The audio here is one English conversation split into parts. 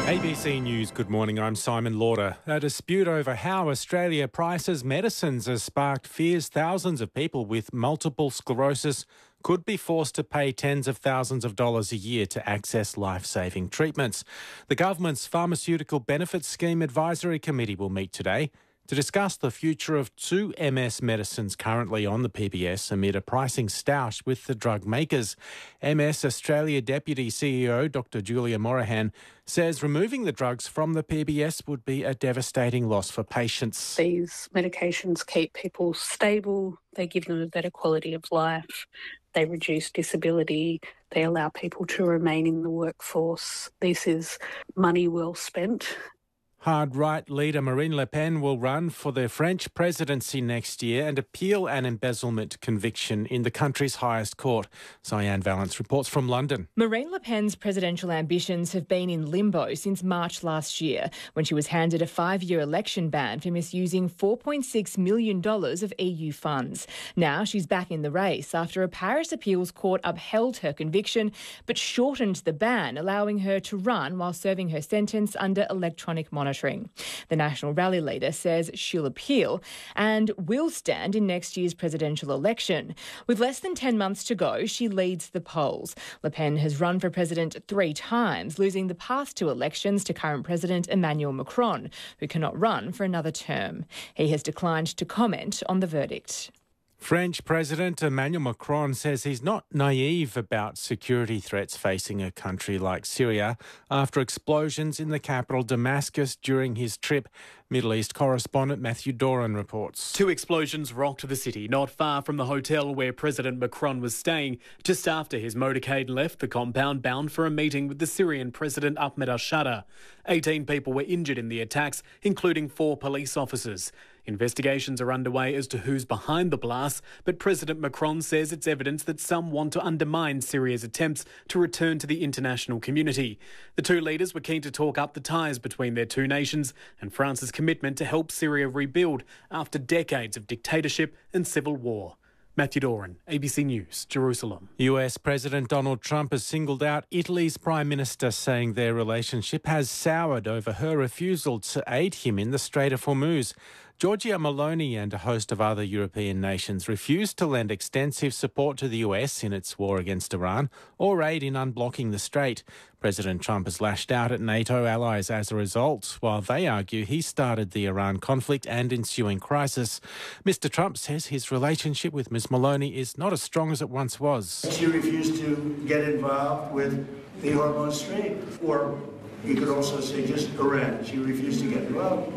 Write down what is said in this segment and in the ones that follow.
ABC News, good morning. I'm Simon Lauder. A dispute over how Australia prices medicines has sparked fears thousands of people with multiple sclerosis could be forced to pay tens of thousands of dollars a year to access life-saving treatments. The government's Pharmaceutical Benefits Scheme Advisory Committee will meet today to discuss the future of two MS medicines currently on the PBS amid a pricing stoush with the drug makers. MS Australia Deputy CEO Dr Julia Morahan says removing the drugs from the PBS would be a devastating loss for patients. These medications keep people stable, they give them a better quality of life, they reduce disability, they allow people to remain in the workforce. This is money well spent. Hard-right leader Marine Le Pen will run for the French presidency next year and appeal an embezzlement conviction in the country's highest court. Cyan Valance reports from London. Marine Le Pen's presidential ambitions have been in limbo since March last year, when she was handed a 5-year election ban for misusing $4.6 million of EU funds. Now she's back in the race after a Paris appeals court upheld her conviction but shortened the ban, allowing her to run while serving her sentence under electronic monitoring. The National Rally leader says she'll appeal and will stand in next year's presidential election. With less than 10 months to go, she leads the polls. Le Pen has run for president 3 times, losing the past 2 elections to current President Emmanuel Macron, who cannot run for another term. He has declined to comment on the verdict. French President Emmanuel Macron says he's not naive about security threats facing a country like Syria after explosions in the capital Damascus during his trip. Middle East correspondent Matthew Doran reports. 2 explosions rocked the city not far from the hotel where President Macron was staying just after his motorcade left the compound bound for a meeting with the Syrian President Ahmed al-Shara. 18 people were injured in the attacks, including 4 police officers. Investigations are underway as to who's behind the blast, but President Macron says it's evidence that some want to undermine Syria's attempts to return to the international community. The 2 leaders were keen to talk up the ties between their 2 nations and France's commitment to help Syria rebuild after decades of dictatorship and civil war. Matthew Doran, ABC News, Jerusalem. US President Donald Trump has singled out Italy's Prime Minister, saying their relationship has soured over her refusal to aid him in the Strait of Hormuz. Giorgia Meloni and a host of other European nations refused to lend extensive support to the US in its war against Iran or aid in unblocking the strait. President Trump has lashed out at NATO allies as a result, while they argue he started the Iran conflict and ensuing crisis. Mr. Trump says his relationship with Ms. Meloni is not as strong as it once was. She refused to get involved with the Hormuz Strait, or you could also say just Iran. She refused to get involved.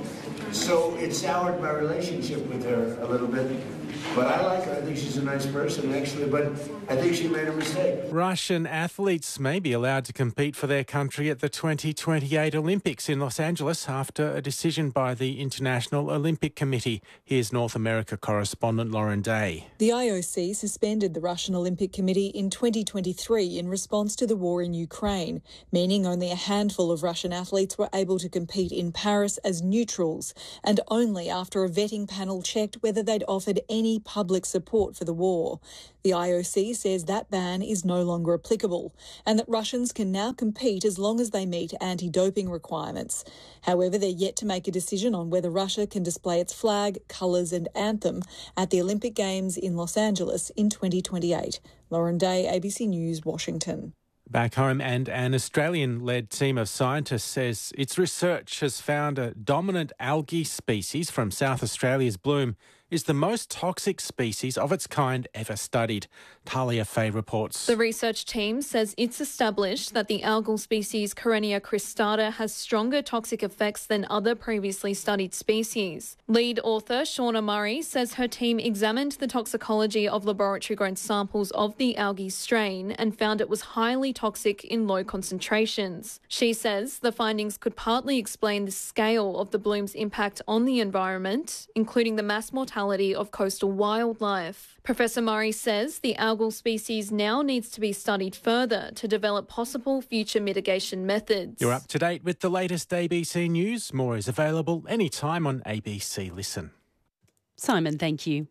So it soured my relationship with her a little bit. But I like her. I think she's a nice person, actually, but I think she made a mistake. Russian athletes may be allowed to compete for their country at the 2028 Olympics in Los Angeles after a decision by the International Olympic Committee. Here's North America correspondent Lauren Day. The IOC suspended the Russian Olympic Committee in 2023 in response to the war in Ukraine, meaning only a handful of Russian athletes were able to compete in Paris as neutrals, and only after a vetting panel checked whether they'd offered any public support for the war. The IOC says that ban is no longer applicable and that Russians can now compete as long as they meet anti-doping requirements. However, they're yet to make a decision on whether Russia can display its flag, colours and anthem at the Olympic Games in Los Angeles in 2028. Lauren Day, ABC News, Washington. Back home, and an Australian-led team of scientists says its research has found a dominant algae species from South Australia's Bloom is the most toxic species of its kind ever studied. Talia Fay reports. The research team says it's established that the algal species Karenia cristata has stronger toxic effects than other previously studied species. Lead author Shauna Murray says her team examined the toxicology of laboratory-grown samples of the algae strain and found it was highly toxic in low concentrations. She says the findings could partly explain the scale of the bloom's impact on the environment, including the mass mortality of coastal wildlife. Professor Murray says the algal species now needs to be studied further to develop possible future mitigation methods. You're up to date with the latest ABC News. More is available anytime on ABC Listen. Simon, thank you.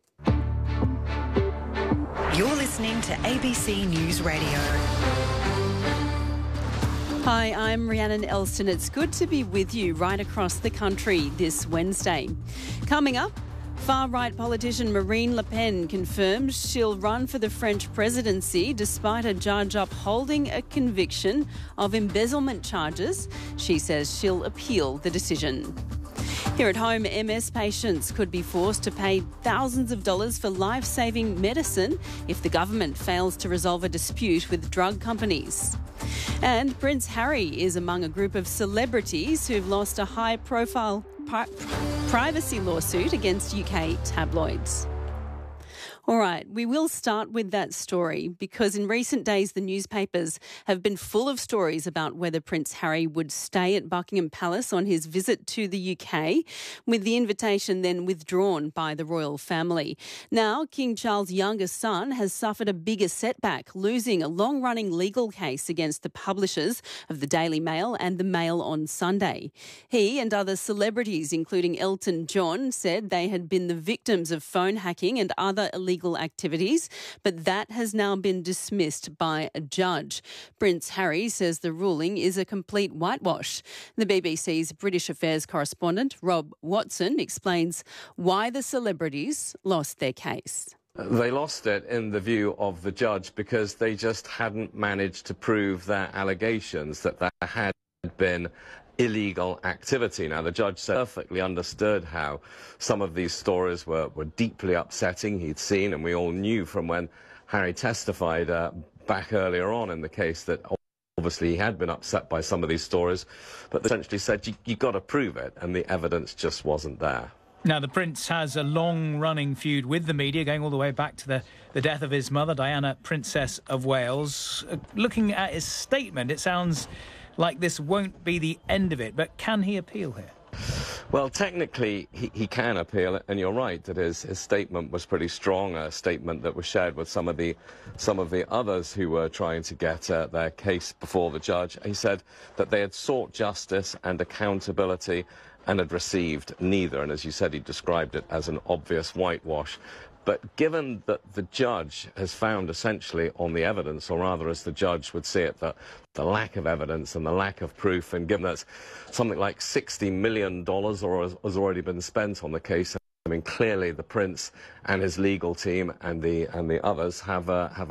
You're listening to ABC News Radio. Hi, I'm Rhiannon Elston. It's good to be with you right across the country this Wednesday. Coming up, far-right politician Marine Le Pen confirms she'll run for the French presidency despite a judge upholding a conviction of embezzlement charges. She says she'll appeal the decision. Here at home, MS patients could be forced to pay thousands of dollars for life-saving medicine if the government fails to resolve a dispute with drug companies. And Prince Harry is among a group of celebrities who've lost a high-profile privacy lawsuit against UK tabloids. All right, we will start with that story because in recent days the newspapers have been full of stories about whether Prince Harry would stay at Buckingham Palace on his visit to the UK, with the invitation then withdrawn by the royal family. Now, King Charles' youngest son has suffered a bigger setback, losing a long-running legal case against the publishers of the Daily Mail and the Mail on Sunday. He and other celebrities, including Elton John, said they had been the victims of phone hacking and other illegal activities, but that has now been dismissed by a judge. Prince Harry says the ruling is a complete whitewash. The BBC's British Affairs correspondent, Rob Watson, explains why the celebrities lost their case. They lost it in the view of the judge because they just hadn't managed to prove their allegations that there had been illegal activity. Now, the judge perfectly understood how some of these stories were deeply upsetting. He'd seen, and we all knew from when Harry testified back earlier on in the case that obviously he had been upset by some of these stories, but essentially said, you got to prove it, and the evidence just wasn't there. Now, the Prince has a long-running feud with the media, going all the way back to the death of his mother, Diana, Princess of Wales. Looking at his statement, it sounds like this won't be the end of it, but can he appeal here? Well, technically, he can appeal, and you're right that his statement was pretty strong, a statement that was shared with some of the others who were trying to get their case before the judge. He said that they had sought justice and accountability and had received neither, and as you said, he described it as an obvious whitewash. But given that the judge has found essentially on the evidence, or rather as the judge would see it, that the lack of evidence and the lack of proof, and given that something like $60 million has already been spent on the case, I mean, clearly the Prince and his legal team and the others have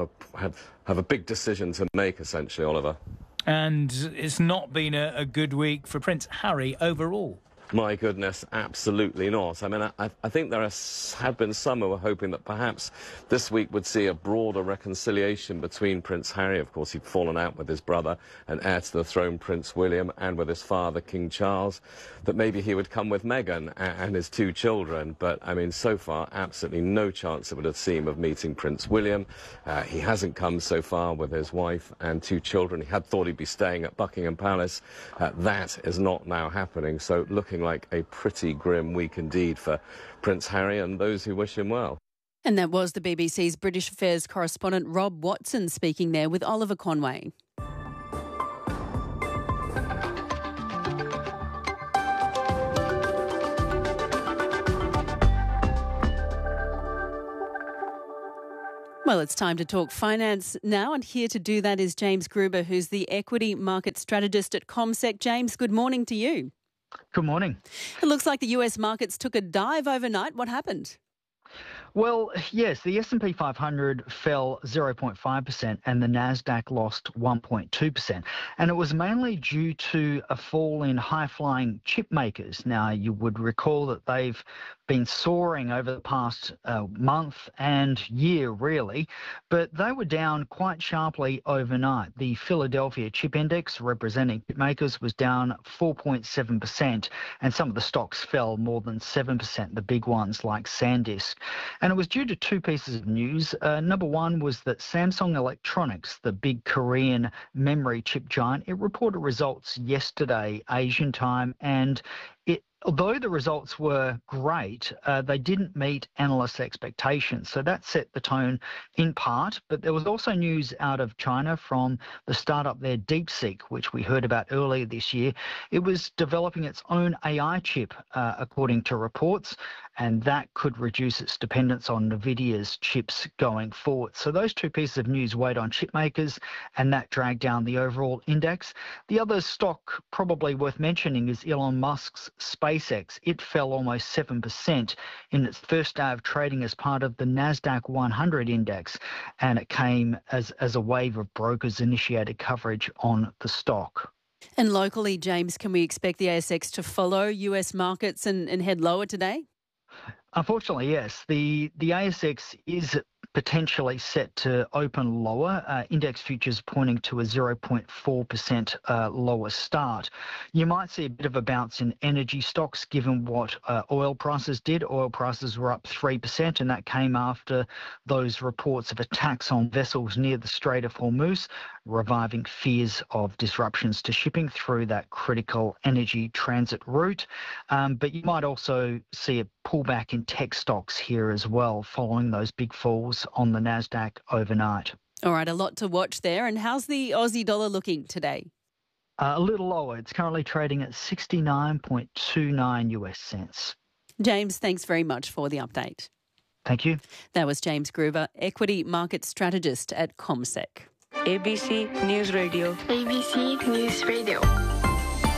a big decision to make, essentially, Oliver. And it's not been a good week for Prince Harry overall. My goodness, absolutely not. I mean, I think there had been some who were hoping that perhaps this week would see a broader reconciliation between Prince Harry. Of course, he'd fallen out with his brother and heir to the throne, Prince William, and with his father, King Charles, that maybe he would come with Meghan and his two children. But, I mean, so far, absolutely no chance, it would seem, of meeting Prince William. He hasn't come so far with his wife and two children. He had thought he'd be staying at Buckingham Palace. That is not now happening. So looking like a pretty grim week indeed for Prince Harry and those who wish him well. And that was the BBC's British Affairs correspondent Rob Watson speaking there with Oliver Conway. Well, it's time to talk finance now, and here to do that is James Gruber, who's the equity market strategist at CommSec. James, good morning to you. Good morning. It looks like the US markets took a dive overnight. What happened? Well, yes, the S&P 500 fell 0.5% and the Nasdaq lost 1.2%. And it was mainly due to a fall in high-flying chip makers. Now, you would recall that they've been soaring over the past month and year, really, but they were down quite sharply overnight. The Philadelphia Chip Index, representing chip makers, was down 4.7%, and some of the stocks fell more than 7%, the big ones like SanDisk. And it was due to two pieces of news. Number one was that Samsung Electronics, the big Korean memory chip giant, it reported results yesterday, Asian time, and although the results were great, they didn't meet analysts' expectations. So that set the tone in part. But there was also news out of China from the startup there, DeepSeek, which we heard about earlier this year. It was developing its own AI chip, according to reports. and that could reduce its dependence on NVIDIA's chips going forward. So those two pieces of news weighed on chip makers, and that dragged down the overall index. The other stock probably worth mentioning is Elon Musk's SpaceX. It fell almost 7% in its first day of trading as part of the NASDAQ 100 index, and it came as a wave of brokers initiated coverage on the stock. And locally, James, can we expect the ASX to follow US markets and head lower today? Unfortunately, yes. The ASX is potentially set to open lower. Index futures pointing to a 0.4% lower start. You might see a bit of a bounce in energy stocks given what oil prices did. Oil prices were up 3%, and that came after those reports of attacks on vessels near the Strait of Hormuz, reviving fears of disruptions to shipping through that critical energy transit route. But you might also see a pullback in tech stocks here as well, following those big falls on the NASDAQ overnight. All right, a lot to watch there. And how's the Aussie dollar looking today? A little lower. It's currently trading at 69.29 US cents. James, thanks very much for the update. Thank you. That was James Groover, Equity Market Strategist at CommSec. ABC News Radio. ABC News Radio.